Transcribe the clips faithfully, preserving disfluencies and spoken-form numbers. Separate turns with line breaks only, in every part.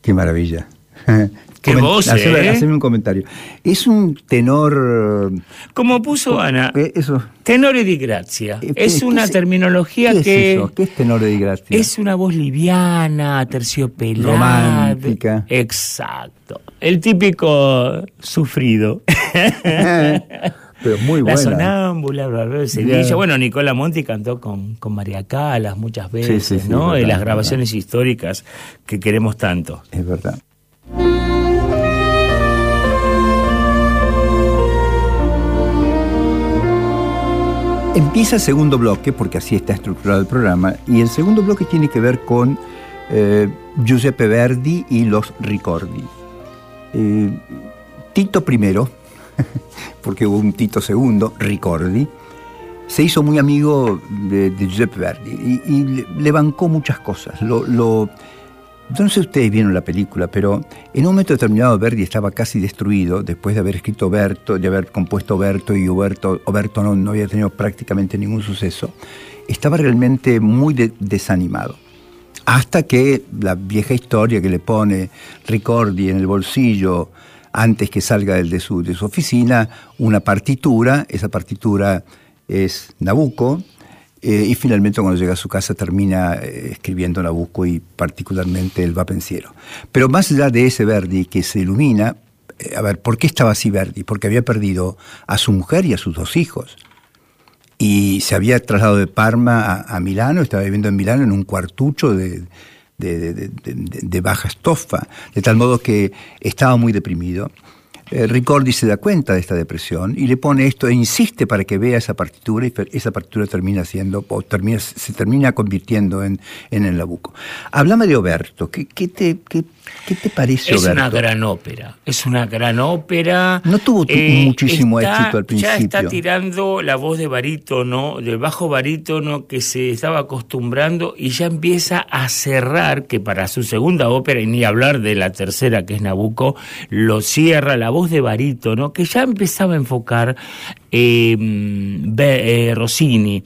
Qué maravilla.
Qué
Coment-
voz,
haceme,
¿eh?
haceme un comentario. Es un tenor...
Como puso Ana,
¿Qué, eso?
tenore di grazia.
¿Qué-
Es
qué
una
es-
terminología
¿Qué
que...
es eso? ¿Qué es tenor de gracia?
Es una voz liviana, terciopelada.
Romántica.
Exacto. El típico sufrido.
Pero muy buena.
La sonámbula, Barbero Sevilla.
Yeah.
Bueno, Nicola Monti cantó con, con María Calas muchas veces,
Sí, sí, sí,
¿no?
verdad,
En las
verdad.
grabaciones históricas que queremos tanto.
Es verdad. Empieza el segundo bloque, porque así está estructurado el programa, y el segundo bloque tiene que ver con eh, Giuseppe Verdi y los Ricordi. Eh, Tito primero, porque hubo un Tito segundo, Ricordi, se hizo muy amigo de, de Giuseppe Verdi y, y le, le bancó muchas cosas. Lo, lo, no sé si ustedes vieron la película, pero en un momento determinado Verdi estaba casi destruido después de haber escrito Berto, de haber compuesto Berto, y Oberto, Oberto no, no había tenido prácticamente ningún suceso. Estaba realmente muy de, desanimado. Hasta que la vieja historia que le pone Ricordi en el bolsillo antes que salga de su, de su oficina, una partitura, esa partitura es Nabucco, eh, y finalmente cuando llega a su casa termina eh, escribiendo Nabucco y particularmente El va pensiero. Pero más allá de ese Verdi que se ilumina, eh, a ver, ¿por qué estaba así Verdi? Porque había perdido a su mujer y a sus dos hijos. Y se había trasladado de Parma a, a Milano, estaba viviendo en Milano en un cuartucho de, de, de, de, de, de baja estofa, de tal modo que estaba muy deprimido. Eh, Ricordi se da cuenta de esta depresión y le pone esto e insiste para que vea esa partitura, y esa partitura termina siendo, o termina, se termina convirtiendo en, en el Nabucco. Háblame de Oberto. ¿Qué, qué, te, qué, qué te parece
Es
Oberto?
una gran ópera, es una gran ópera.
No tuvo tu- muchísimo éxito al principio.
Ya está tirando la voz de barítono, del bajo barítono que se estaba acostumbrando, y ya empieza a cerrar, que para su segunda ópera, y ni hablar de la tercera que es Nabucco, lo cierra la voz de barítono, que ya empezaba a enfocar eh, eh, Rossini.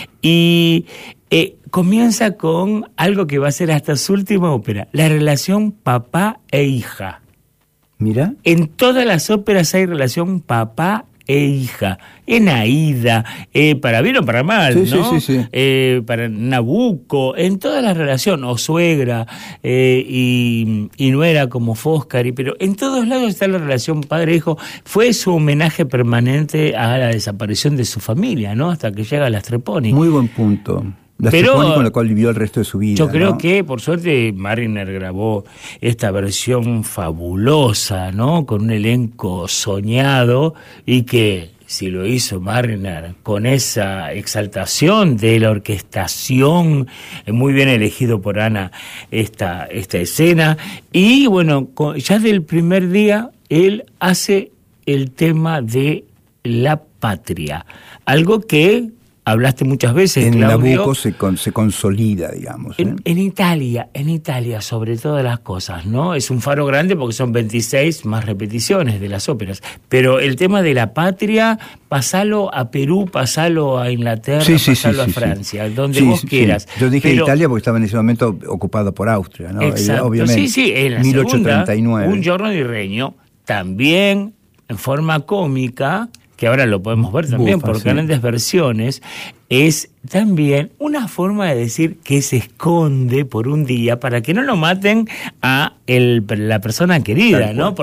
Y eh, comienza con algo que va a ser hasta su última ópera, la relación papá e hija.
Mira.
En todas las óperas hay relación papá e hija. En Aida, eh, para bien o para mal,
Sí,
¿no?
sí, sí, sí.
Eh, para Nabucco, en todas las relaciones, o suegra, eh, y, y nuera como Foscari, pero en todos lados está la relación padre-hijo. Fue su homenaje permanente a la desaparición de su familia, ¿no? Hasta que llega a las Treponi.
Muy buen punto. La
Pero
Treponi con la cual vivió el resto de su vida.
Yo creo
¿no?
que, por suerte, Mariner grabó esta versión fabulosa, ¿no? Con un elenco soñado, y que, si lo hizo Mariner con esa exaltación de la orquestación, muy bien elegido por Ana esta, esta escena. Y bueno, con, ya del primer día, él hace el tema de la patria. Algo que hablaste muchas veces,
en
Claudio.
Nabucco se, con, se consolida, digamos. ¿eh?
En, en Italia, en Italia, sobre todas las cosas, ¿no? Es un faro grande porque son veintiséis más repeticiones de las óperas. Pero el tema de la patria, pasalo a Perú, pasalo a Inglaterra,
Sí, sí,
pasalo
sí,
a
sí,
Francia,
sí.
donde
Sí,
vos
sí,
quieras.
sí. Yo dije
Pero,
Italia porque estaba en ese momento ocupado por Austria, ¿no?
exacto,
Obviamente.
sí, sí, en la
mil ochocientos treinta y nueve.
segunda, Un giorno di regno, también en forma cómica, que ahora lo podemos ver también
Bufa,
por
sí.
grandes versiones, es también una forma de decir que se esconde por un día para que no lo maten a el, la persona querida,
Tal cual.
¿no?